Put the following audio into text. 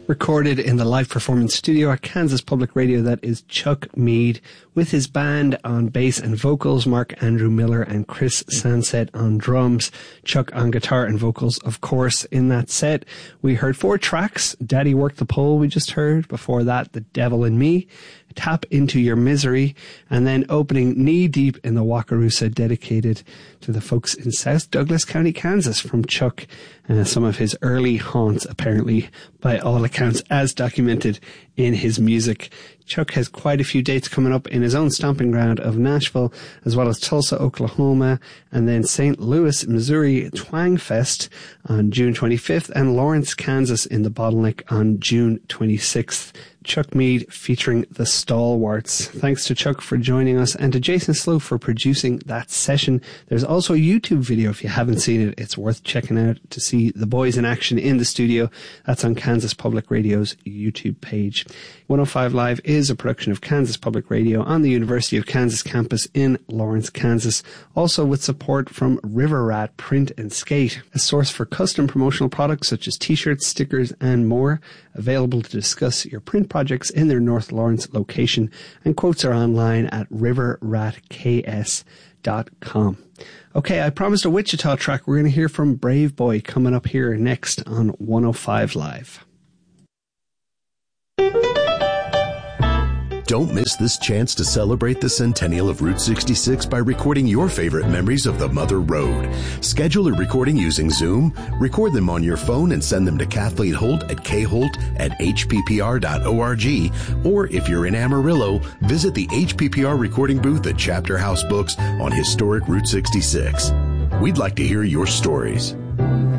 Recorded in the live performance studio at Kansas Public Radio, that is Chuck Mead with his band on bass and vocals, Mark Andrew Miller and Chris Sanset on drums, Chuck on guitar and vocals, of course. In that set, we heard 4 tracks. Daddy Worked the Pole we just heard. Before that, The Devil in Me, Tap Into Your Misery, and then opening Knee Deep in the Wakarusa, dedicated to the folks in South Douglas County, Kansas, from Chuck. Some of his early haunts, apparently, by all accounts, as documented in his music. Chuck has quite a few dates coming up in his own stomping ground of Nashville, as well as Tulsa, Oklahoma, and then St. Louis, Missouri Twang Fest on June 25th, and Lawrence, Kansas in the Bottleneck on June 26th. Chuck Mead featuring the Stalwarts. Thanks to Chuck for joining us, and to Jason Slow for producing that session. There's also a YouTube video if you haven't seen it. It's worth checking out to see the boys in action in the studio. That's on Kansas Public Radio's YouTube page. 105 Live is a production of Kansas Public Radio on the University of Kansas campus in Lawrence, Kansas. Also with support from River Rat Print and Skate, a source for custom promotional products such as t-shirts, stickers, and more, available to discuss your print projects in their North Lawrence location, and quotes are online at riverratks.com. Okay, I promised a Wichita track. We're going to hear from Brave Boy coming up here next on 105 Live. Don't miss this chance to celebrate the centennial of Route 66 by recording your favorite memories of the Mother Road. Schedule a recording using Zoom, record them on your phone, and send them to Kathleen Holt at kholt@hppr.org. Or if you're in Amarillo, visit the HPPR recording booth at Chapter House Books on historic Route 66. We'd like to hear your stories.